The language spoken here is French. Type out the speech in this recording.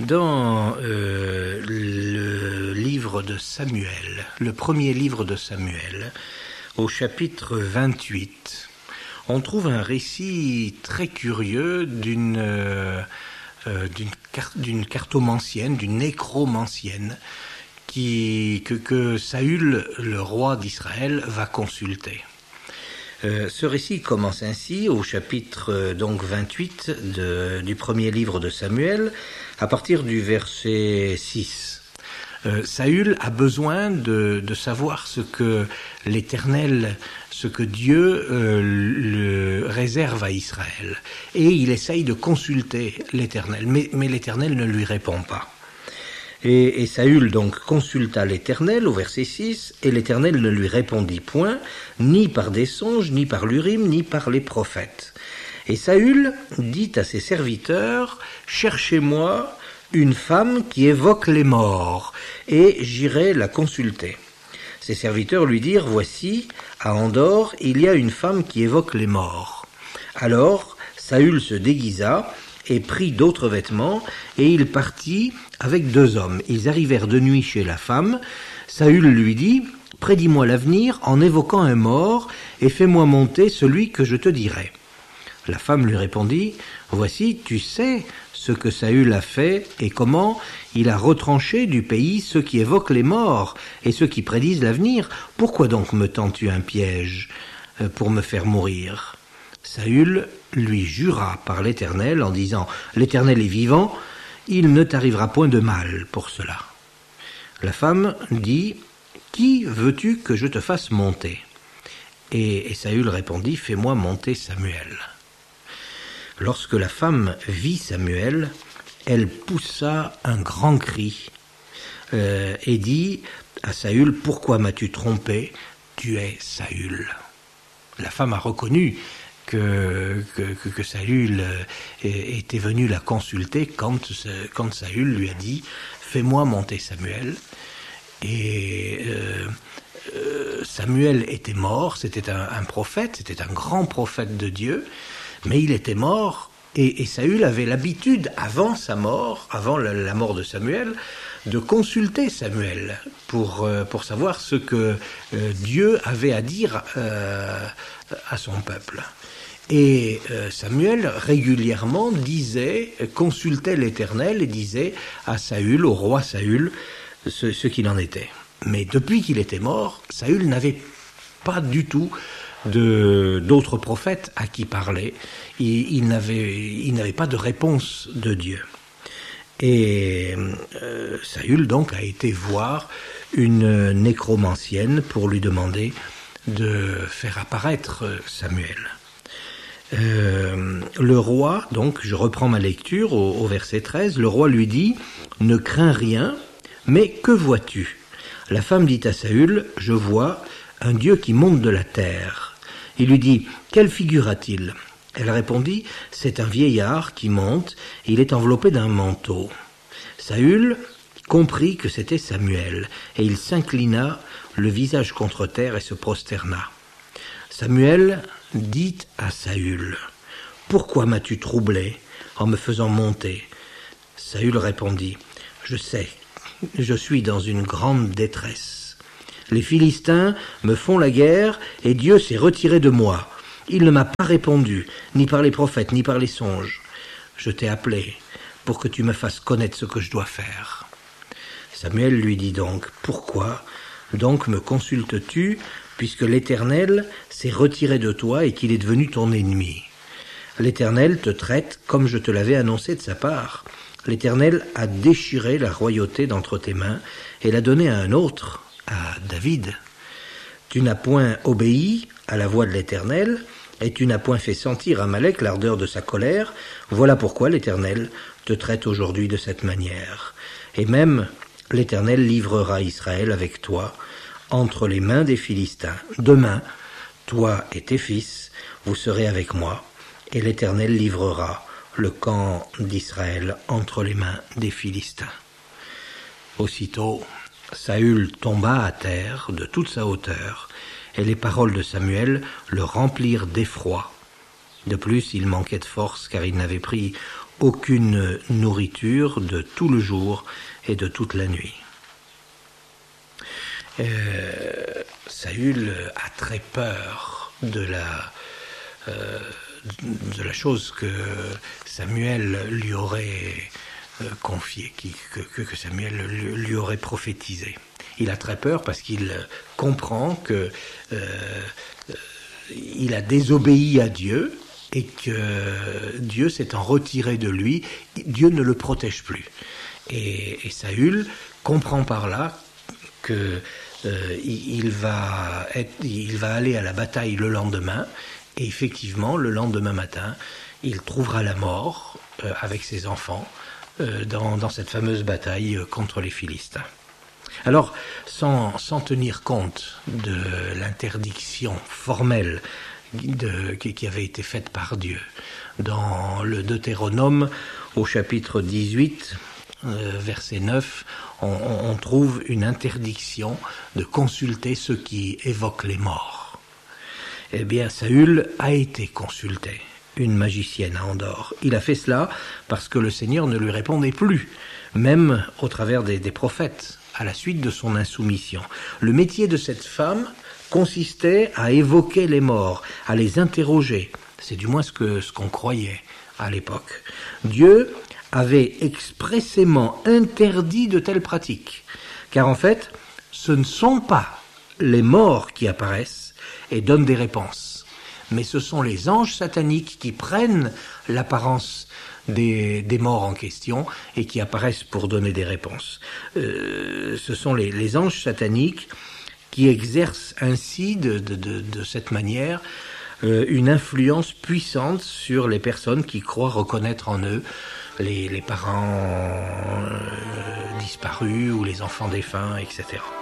Dans le livre de Samuel, le premier livre de Samuel, au chapitre 28, on trouve un récit très curieux d'une cartomancienne, d'une nécromancienne, que Saül, le roi d'Israël, va consulter. Ce récit commence ainsi au chapitre 28 du premier livre de Samuel, à partir du verset 6. Saül a besoin de savoir ce que l'Éternel, ce que Dieu le réserve à Israël. Et il essaye de consulter l'Éternel, mais l'Éternel ne lui répond pas. Et Saül donc consulta l'Éternel au verset 6, et l'Éternel ne lui répondit point, ni par des songes, ni par l'Urim, ni par les prophètes. Et Saül dit à ses serviteurs, « Cherchez-moi une femme qui évoque les morts, et j'irai la consulter. » Ses serviteurs lui dirent, « Voici, à Endor, il y a une femme qui évoque les morts. » Alors Saül se déguisa, et prit d'autres vêtements, et il partit avec 2 hommes. Ils arrivèrent de nuit chez la femme. Saül lui dit, « Prédis-moi l'avenir en évoquant un mort, et fais-moi monter celui que je te dirai. » La femme lui répondit, « Voici, tu sais ce que Saül a fait, et comment il a retranché du pays ceux qui évoquent les morts, et ceux qui prédisent l'avenir. Pourquoi donc me tends-tu un piège pour me faire mourir ?» Saül lui jura par l'Éternel en disant « L'Éternel est vivant, il ne t'arrivera point de mal pour cela. » La femme dit « Qui veux-tu que je te fasse monter ?» Et Saül répondit « Fais-moi monter Samuel. » Lorsque la femme vit Samuel, elle poussa un grand cri et dit à Saül « Pourquoi m'as-tu trompé? Tu es Saül. » La femme a reconnu que Saül était venu la consulter quand Saül lui a dit « Fais-moi monter Samuel ». Et Samuel était mort, c'était un prophète, c'était un grand prophète de Dieu, mais il était mort, et Saül avait l'habitude, avant sa mort, avant la mort de Samuel, de consulter Samuel pour savoir ce que Dieu avait à dire à son peuple. Et Samuel régulièrement consultait l'Éternel et disait à Saül, au roi Saül, ce qu'il en était. Mais depuis qu'il était mort, Saül n'avait pas du tout d'autres prophètes à qui parler. Il n'avait pas de réponse de Dieu. Et Saül donc a été voir une nécromancienne pour lui demander de faire apparaître Samuel. Le roi, donc je reprends ma lecture au verset 13, le roi lui dit « Ne crains rien, mais que vois-tu » La femme dit à Saül « Je vois un Dieu qui monte de la terre. » Il lui dit « Quelle figure a-t-il » Elle répondit « C'est un vieillard qui monte, il est enveloppé d'un manteau. » Saül comprit que c'était Samuel, et il s'inclina le visage contre terre et se prosterna. Samuel dit à Saül, « Pourquoi m'as-tu troublé en me faisant monter ?» Saül répondit, « Je sais, je suis dans une grande détresse. Les Philistins me font la guerre et Dieu s'est retiré de moi. Il ne m'a pas répondu, ni par les prophètes, ni par les songes. Je t'ai appelé pour que tu me fasses connaître ce que je dois faire. » Samuel lui dit donc, « Pourquoi donc me consultes-tu, puisque l'Éternel s'est retiré de toi et qu'il est devenu ton ennemi? L'Éternel te traite comme je te l'avais annoncé de sa part. L'Éternel a déchiré la royauté d'entre tes mains et l'a donnée à un autre, à David. Tu n'as point obéi à la voix de l'Éternel, et tu n'as point fait sentir à Amalek l'ardeur de sa colère. Voilà pourquoi l'Éternel te traite aujourd'hui de cette manière. Et même l'Éternel livrera Israël avec toi entre les mains des Philistins. Demain, toi et tes fils, vous serez avec moi, et l'Éternel livrera le camp d'Israël entre les mains des Philistins. » Aussitôt, Saül tomba à terre de toute sa hauteur, et les paroles de Samuel le remplirent d'effroi. De plus, il manquait de force, car il n'avait pris aucune nourriture de tout le jour et de toute la nuit. Saül a très peur de la chose que Samuel lui aurait confiée, que Samuel lui aurait prophétisé. Il a très peur parce qu'il comprend que il a désobéi à Dieu et que Dieu s'étant retiré de lui, Dieu ne le protège plus. Et Saül comprend par là que il va aller à la bataille le lendemain, et effectivement, le lendemain matin, il trouvera la mort avec ses enfants dans cette fameuse bataille contre les Philistins. Alors, sans tenir compte de l'interdiction formelle qui avait été faite par Dieu, dans le Deutéronome, au chapitre 18, verset 9, on trouve une interdiction de consulter ceux qui évoquent les morts. Eh bien, Saül a été consulté, une magicienne à Endor. Il a fait cela parce que le Seigneur ne lui répondait plus, même au travers des prophètes, à la suite de son insoumission. Le métier de cette femme consistait à évoquer les morts, à les interroger. C'est du moins ce qu'on croyait à l'époque. Dieu avait expressément interdit de telles pratiques, car en fait, ce ne sont pas les morts qui apparaissent et donnent des réponses, mais ce sont les anges sataniques qui prennent l'apparence des morts en question et qui apparaissent pour donner des réponses. Ce sont les anges sataniques qui exercent ainsi, de cette manière, une influence puissante sur les personnes qui croient reconnaître en eux les parents disparus ou les enfants défunts, etc.